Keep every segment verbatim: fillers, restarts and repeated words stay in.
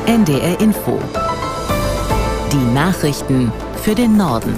N D R Info. Die Nachrichten für den Norden.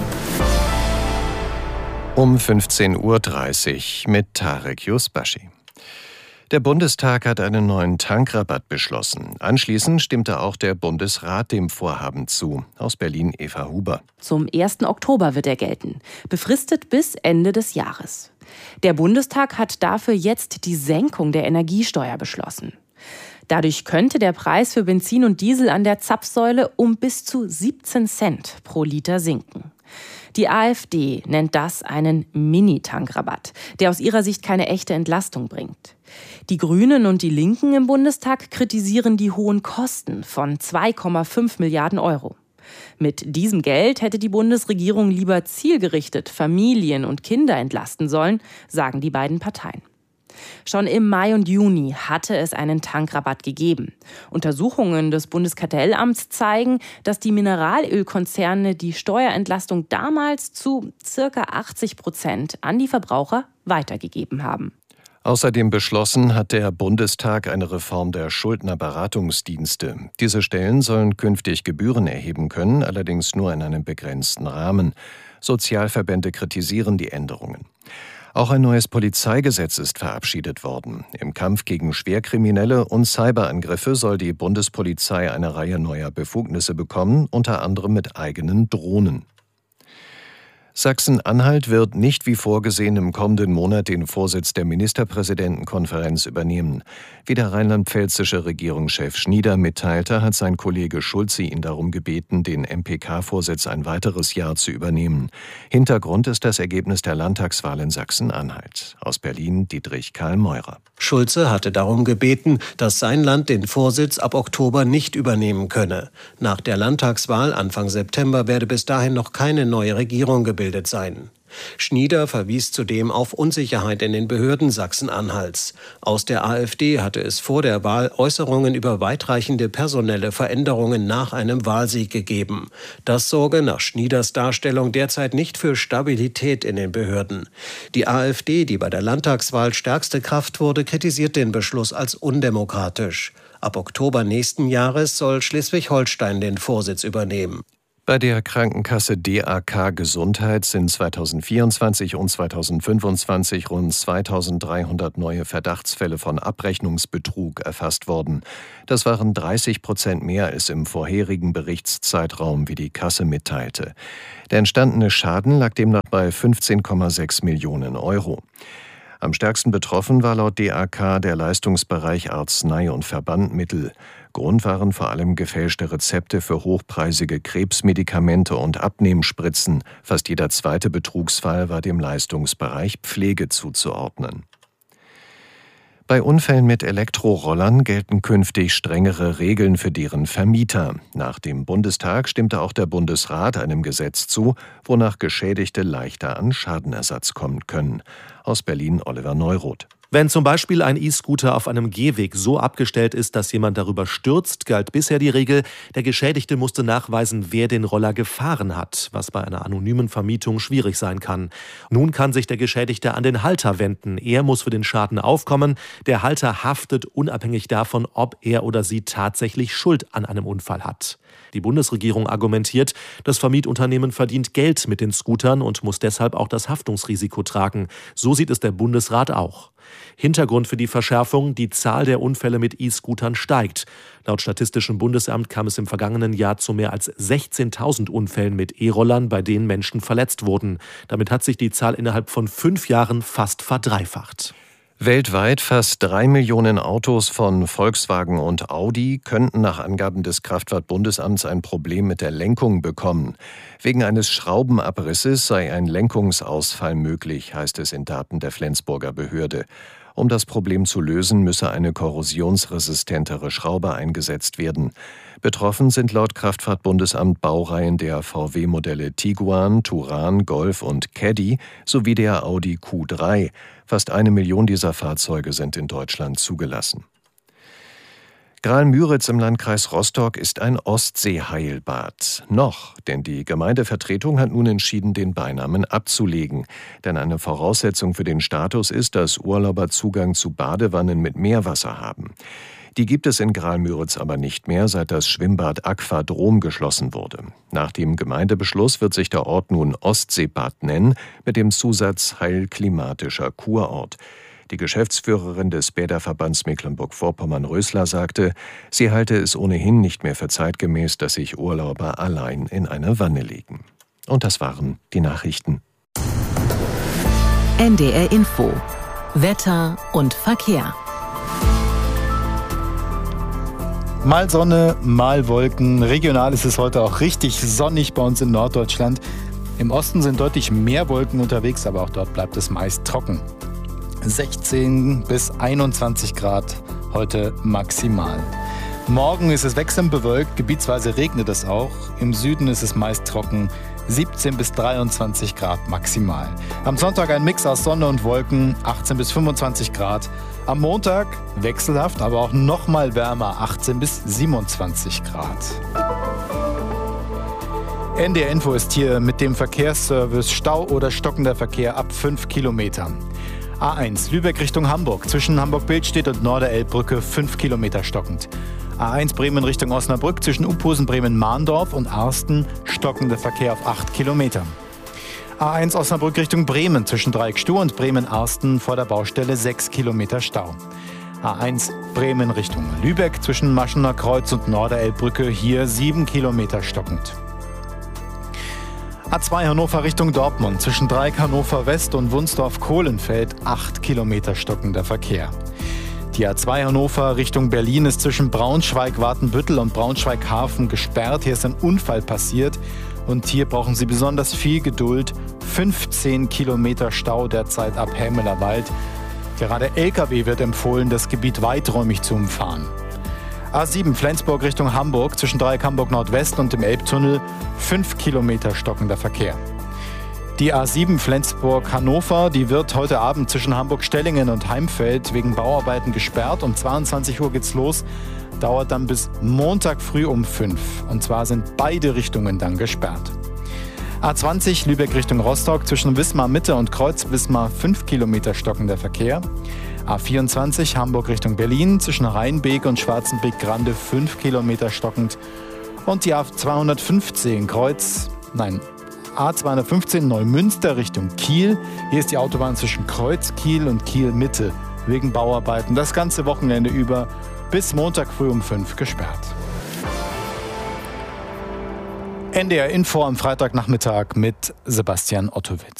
Um fünfzehn Uhr dreißig mit Tarek Yusbashi. Der Bundestag hat einen neuen Tankrabatt beschlossen. Anschließend stimmte auch der Bundesrat dem Vorhaben zu. Aus Berlin Eva Huber. Zum ersten Oktober wird er gelten, befristet bis Ende des Jahres. Der Bundestag hat dafür jetzt die Senkung der Energiesteuer beschlossen. Dadurch könnte der Preis für Benzin und Diesel an der Zapfsäule um bis zu siebzehn Cent pro Liter sinken. Die AfD nennt das einen Mini-Tankrabatt, der aus ihrer Sicht keine echte Entlastung bringt. Die Grünen und die Linken im Bundestag kritisieren die hohen Kosten von zwei Komma fünf Milliarden Euro. Mit diesem Geld hätte die Bundesregierung lieber zielgerichtet Familien und Kinder entlasten sollen, sagen die beiden Parteien. Schon im Mai und Juni hatte es einen Tankrabatt gegeben. Untersuchungen des Bundeskartellamts zeigen, dass die Mineralölkonzerne die Steuerentlastung damals zu ca. achtzig Prozent an die Verbraucher weitergegeben haben. Außerdem beschlossen hat der Bundestag eine Reform der Schuldnerberatungsdienste. Diese Stellen sollen künftig Gebühren erheben können, allerdings nur in einem begrenzten Rahmen. Sozialverbände kritisieren die Änderungen. Auch ein neues Polizeigesetz ist verabschiedet worden. Im Kampf gegen Schwerkriminelle und Cyberangriffe soll die Bundespolizei eine Reihe neuer Befugnisse bekommen, unter anderem mit eigenen Drohnen. Sachsen-Anhalt wird nicht wie vorgesehen im kommenden Monat den Vorsitz der Ministerpräsidentenkonferenz übernehmen. Wie der rheinland-pfälzische Regierungschef Schnieder mitteilte, hat sein Kollege Schulze ihn darum gebeten, den M P K-Vorsitz ein weiteres Jahr zu übernehmen. Hintergrund ist das Ergebnis der Landtagswahl in Sachsen-Anhalt. Aus Berlin Dietrich Karl Meurer. Schulze hatte darum gebeten, dass sein Land den Vorsitz ab Oktober nicht übernehmen könne. Nach der Landtagswahl Anfang September werde bis dahin noch keine neue Regierung gebildet sein. Schnieder verwies zudem auf Unsicherheit in den Behörden Sachsen-Anhalts. Aus der AfD hatte es vor der Wahl Äußerungen über weitreichende personelle Veränderungen nach einem Wahlsieg gegeben. Das sorge nach Schnieders Darstellung derzeit nicht für Stabilität in den Behörden. Die AfD, die bei der Landtagswahl stärkste Kraft wurde, kritisiert den Beschluss als undemokratisch. Ab Oktober nächsten Jahres soll Schleswig-Holstein den Vorsitz übernehmen. Bei der Krankenkasse D A K Gesundheit sind zweitausendvierundzwanzig und zweitausendfünfundzwanzig rund zweitausenddreihundert neue Verdachtsfälle von Abrechnungsbetrug erfasst worden. Das waren dreißig Prozent mehr als im vorherigen Berichtszeitraum, wie die Kasse mitteilte. Der entstandene Schaden lag demnach bei fünfzehn Komma sechs Millionen Euro. Am stärksten betroffen war laut D A K der Leistungsbereich Arznei- und Verbandmittel. Grund waren vor allem gefälschte Rezepte für hochpreisige Krebsmedikamente und Abnehmspritzen. Fast jeder zweite Betrugsfall war dem Leistungsbereich Pflege zuzuordnen. Bei Unfällen mit Elektrorollern gelten künftig strengere Regeln für deren Vermieter. Nach dem Bundestag stimmte auch der Bundesrat einem Gesetz zu, wonach Geschädigte leichter an Schadenersatz kommen können. Aus Berlin Oliver Neuroth. Wenn zum Beispiel ein E-Scooter auf einem Gehweg so abgestellt ist, dass jemand darüber stürzt, galt bisher die Regel, der Geschädigte musste nachweisen, wer den Roller gefahren hat, was bei einer anonymen Vermietung schwierig sein kann. Nun kann sich der Geschädigte an den Halter wenden. Er muss für den Schaden aufkommen. Der Halter haftet unabhängig davon, ob er oder sie tatsächlich Schuld an einem Unfall hat. Die Bundesregierung argumentiert, das Vermietunternehmen verdient Geld mit den Scootern und muss deshalb auch das Haftungsrisiko tragen. So sieht es der Bundesrat auch. Hintergrund für die Verschärfung: die Zahl der Unfälle mit E-Scootern steigt. Laut Statistischem Bundesamt kam es im vergangenen Jahr zu mehr als sechzehntausend Unfällen mit E-Rollern, bei denen Menschen verletzt wurden. Damit hat sich die Zahl innerhalb von fünf Jahren fast verdreifacht. Weltweit fast drei Millionen Autos von Volkswagen und Audi könnten nach Angaben des Kraftfahrtbundesamts ein Problem mit der Lenkung bekommen. Wegen eines Schraubenabrisses sei ein Lenkungsausfall möglich, heißt es in Daten der Flensburger Behörde. Um das Problem zu lösen, müsse eine korrosionsresistentere Schraube eingesetzt werden. Betroffen sind laut Kraftfahrtbundesamt Baureihen der V W-Modelle Tiguan, Touran, Golf und Caddy sowie der Audi Q drei. Fast eine Million dieser Fahrzeuge sind in Deutschland zugelassen. Graal-Müritz im Landkreis Rostock ist ein Ostseeheilbad. Noch, denn die Gemeindevertretung hat nun entschieden, den Beinamen abzulegen. Denn eine Voraussetzung für den Status ist, dass Urlauber Zugang zu Badewannen mit Meerwasser haben. Die gibt es in Graal-Müritz aber nicht mehr, seit das Schwimmbad Aquadrom geschlossen wurde. Nach dem Gemeindebeschluss wird sich der Ort nun Ostseebad nennen, mit dem Zusatz Heilklimatischer Kurort. Die Geschäftsführerin des Bäderverbands Mecklenburg-Vorpommern Rösler sagte, sie halte es ohnehin nicht mehr für zeitgemäß, dass sich Urlauber allein in eine Wanne legen. Und das waren die Nachrichten. N D R Info. Wetter und Verkehr. Mal Sonne, mal Wolken. Regional ist es heute auch richtig sonnig bei uns in Norddeutschland. Im Osten sind deutlich mehr Wolken unterwegs, aber auch dort bleibt es meist trocken. sechzehn bis einundzwanzig Grad heute maximal. Morgen ist es wechselnd bewölkt, gebietsweise regnet es auch. Im Süden ist es meist trocken, siebzehn bis dreiundzwanzig Grad maximal. Am Sonntag ein Mix aus Sonne und Wolken, achtzehn bis fünfundzwanzig Grad. Am Montag wechselhaft, aber auch noch mal wärmer, achtzehn bis siebenundzwanzig Grad. N D R Info ist hier mit dem Verkehrsservice Stau oder stockender Verkehr ab fünf Kilometern. A eins Lübeck Richtung Hamburg, zwischen Hamburg-Bildstedt und Norderelbbrücke fünf Kilometer stockend. A eins Bremen Richtung Osnabrück, zwischen Uphusen, Bremen-Mahndorf und Arsten stockender Verkehr auf acht Kilometer. A eins Osnabrück Richtung Bremen, zwischen Dreieckstuh und Bremen-Arsten vor der Baustelle sechs Kilometer Stau. A eins Bremen Richtung Lübeck, zwischen Maschener Kreuz und Norderelbbrücke, hier sieben Kilometer stockend. A zwei Hannover Richtung Dortmund, zwischen Dreieck Hannover West und Wunsdorf-Kohlenfeld, acht Kilometer stockender Verkehr. Die A zwei Hannover Richtung Berlin ist zwischen Braunschweig-Watenbüttel und Braunschweig-Hafen gesperrt. Hier ist ein Unfall passiert und hier brauchen Sie besonders viel Geduld. fünfzehn Kilometer Stau derzeit ab Hämelerwald. Gerade L K W wird empfohlen, das Gebiet weiträumig zu umfahren. A sieben Flensburg Richtung Hamburg, zwischen Dreieck Hamburg Nordwest und dem Elbtunnel, fünf Kilometer stockender Verkehr. Die A sieben Flensburg-Hannover, die wird heute Abend zwischen Hamburg-Stellingen und Heimfeld wegen Bauarbeiten gesperrt. Um zweiundzwanzig Uhr geht's los, dauert dann bis Montag früh um fünf. Und zwar sind beide Richtungen dann gesperrt. A zwanzig Lübeck Richtung Rostock, zwischen Wismar-Mitte und Kreuz-Wismar fünf Kilometer stockender Verkehr. A vierundzwanzig Hamburg Richtung Berlin, zwischen Rheinbeek und Schwarzenbeek-Grande fünf Kilometer stockend. Und die A zweihundertfünfzehn Kreuz, nein, A zweihundertfünfzehn Neumünster Richtung Kiel. Hier ist die Autobahn zwischen Kreuz, Kiel und Kiel-Mitte wegen Bauarbeiten das ganze Wochenende über bis Montag früh um fünf gesperrt. N D R Info am Freitagnachmittag mit Sebastian Ottowitz.